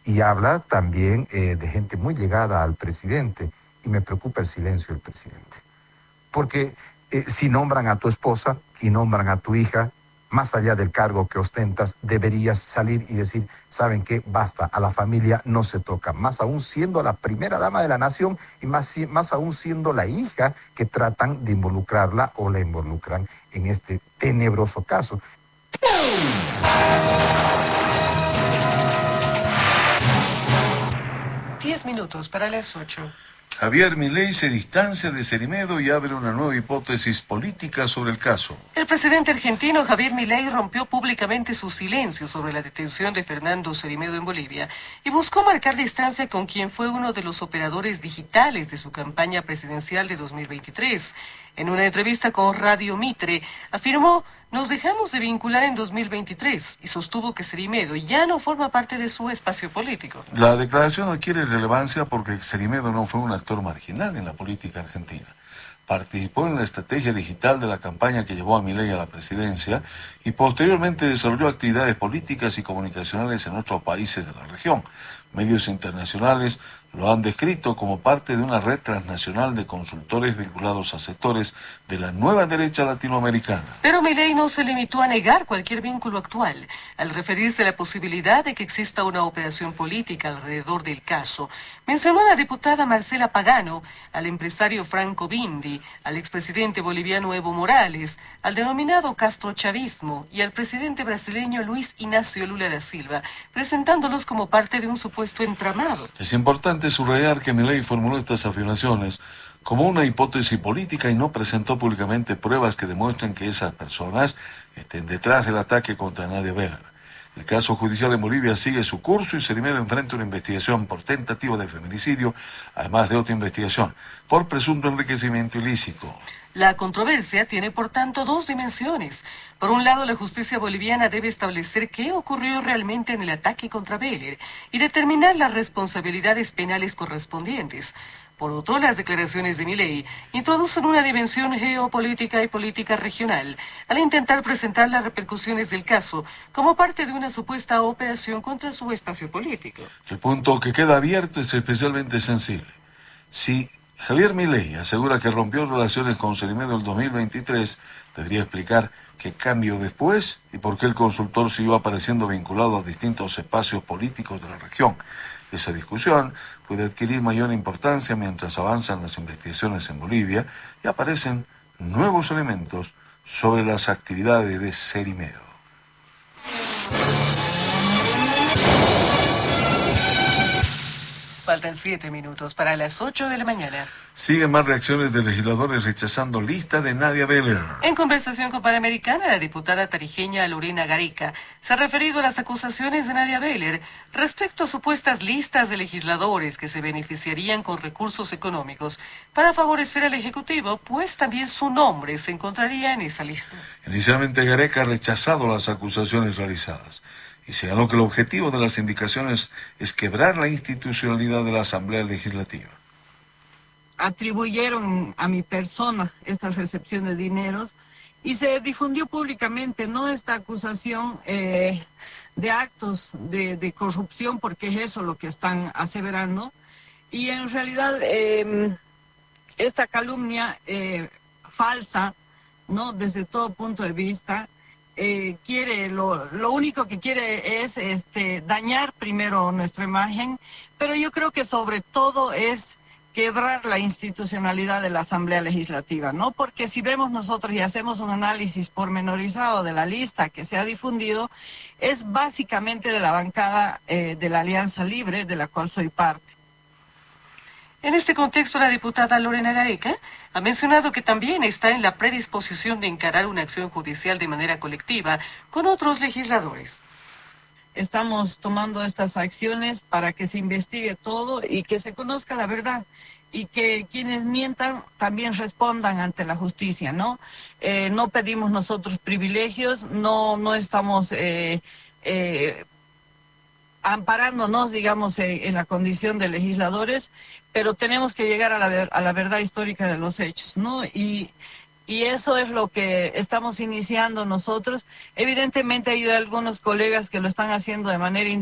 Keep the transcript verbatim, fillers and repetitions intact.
y habla también eh, de gente muy llegada al presidente, y me preocupa el silencio del presidente. Porque eh, si nombran a tu esposa y nombran a tu hija, más allá del cargo que ostentas, deberías salir y decir, ¿saben qué? Basta, a la familia no se toca. Más aún siendo la primera dama de la nación y más, más aún siendo la hija que tratan de involucrarla o la involucran en este tenebroso caso. Diez minutos para las ocho. Javier Milei se distancia de Cerimedo y abre una nueva hipótesis política sobre el caso. El presidente argentino Javier Milei rompió públicamente su silencio sobre la detención de Fernando Cerimedo en Bolivia y buscó marcar distancia con quien fue uno de los operadores digitales de su campaña presidencial de dos mil veintitrés. En una entrevista con Radio Mitre, afirmó: "Nos dejamos de vincular en dos mil veintitrés", y sostuvo que Cerimedo ya no forma parte de su espacio político. La declaración adquiere relevancia porque Cerimedo no fue un actor marginal en la política argentina. Participó en la estrategia digital de la campaña que llevó a Milei a la presidencia y posteriormente desarrolló actividades políticas y comunicacionales en otros países de la región. Medios internacionales lo han descrito como parte de una red transnacional de consultores vinculados a sectores de la nueva derecha latinoamericana. Pero Milei no se limitó a negar cualquier vínculo actual, al referirse a la posibilidad de que exista una operación política alrededor del caso. Mencionó a la diputada Marcela Pagano, al empresario Franco Bindi, al expresidente boliviano Evo Morales, al denominado castrochavismo y al presidente brasileño Luis Ignacio Lula da Silva, presentándolos como parte de un supuesto entramado. Es importante subrayar que Milei formuló estas afirmaciones como una hipótesis política y no presentó públicamente pruebas que demuestren que esas personas estén detrás del ataque contra Nadia Beler. El caso judicial en Bolivia sigue su curso y Cerimedo enfrenta una investigación por tentativa de feminicidio, además de otra investigación por presunto enriquecimiento ilícito. La controversia tiene, por tanto, dos dimensiones. Por un lado, la justicia boliviana debe establecer qué ocurrió realmente en el ataque contra Beler y determinar las responsabilidades penales correspondientes. Por otro, las declaraciones de Milei introducen una dimensión geopolítica y política regional, al intentar presentar las repercusiones del caso como parte de una supuesta operación contra su espacio político. El punto que queda abierto es especialmente sensible. Si Javier Milei asegura que rompió relaciones con Cerimedo en dos mil veintitrés, debería explicar qué cambió después y por qué el consultor siguió apareciendo vinculado a distintos espacios políticos de la región. Esa discusión puede adquirir mayor importancia mientras avanzan las investigaciones en Bolivia y aparecen nuevos elementos sobre las actividades de Cerimedo. Faltan siete minutos para las ocho de la mañana. Siguen más reacciones de legisladores rechazando lista de Nadia Beler. En conversación con Panamericana, la diputada tarijeña Lorena Gareca se ha referido a las acusaciones de Nadia Beler respecto a supuestas listas de legisladores que se beneficiarían con recursos económicos para favorecer al Ejecutivo, pues también su nombre se encontraría en esa lista. Inicialmente Gareca ha rechazado las acusaciones realizadas y señaló que el objetivo de las indicaciones es quebrar la institucionalidad de la Asamblea Legislativa. Atribuyeron a mi persona esta recepción de dineros y se difundió públicamente, ¿no?, esta acusación eh, de actos de, de corrupción, porque es eso lo que están aseverando. Y en realidad eh, esta calumnia eh, falsa, ¿no?, desde todo punto de vista, Eh, quiere, lo, lo único que quiere es este, dañar primero nuestra imagen, pero yo creo que sobre todo es quebrar la institucionalidad de la Asamblea Legislativa, ¿no? Porque si vemos nosotros y hacemos un análisis pormenorizado de la lista que se ha difundido, es básicamente de la bancada eh, de la Alianza Libre, de la cual soy parte. En este contexto, la diputada Lorena Gareca ha mencionado que también está en la predisposición de encarar una acción judicial de manera colectiva con otros legisladores. Estamos tomando estas acciones para que se investigue todo y que se conozca la verdad y que quienes mientan también respondan ante la justicia, ¿no? Eh, no pedimos nosotros privilegios, no, no estamos eh, eh, amparándonos, digamos, en, en la condición de legisladores, pero tenemos que llegar a la, ver, a la verdad histórica de los hechos, ¿no? Y, y eso es lo que estamos iniciando nosotros. Evidentemente hay algunos colegas que lo están haciendo de manera individual.